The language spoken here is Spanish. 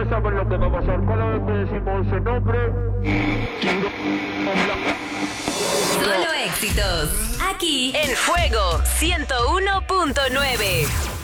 ya saben lo que va a pasar. Cada vez que decimos ese nombre... Solo éxitos. Aquí en Fuego 101.9.